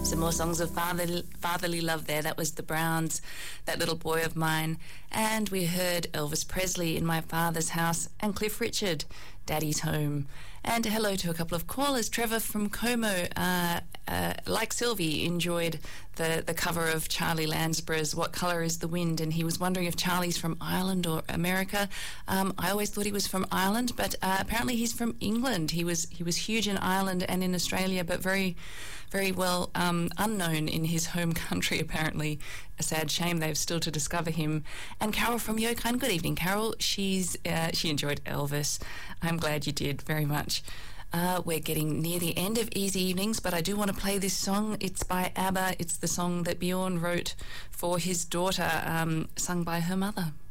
Some more songs of fatherly love there. That was the Browns, That Little Boy of Mine. And we heard Elvis Presley, In My Father's House, and Cliff Richard, Daddy's Home. And hello to a couple of callers. Trevor from Como, like Sylvie, enjoyed the cover of Charlie Lansborough's What Colour is the Wind, and he was wondering if Charlie's from Ireland or America. I always thought he was from Ireland, but apparently he's from England. He was huge in Ireland and in Australia, but very, very well unknown in his home country, apparently. A sad shame they've still to discover him. And Carol from Yokine. Good evening, Carol. She enjoyed Elvis. I'm glad you did very much. We're getting near the end of Easy Evenings, but I do want to play this song. It's by ABBA. It's the song that Bjorn wrote for his daughter, sung by her mother.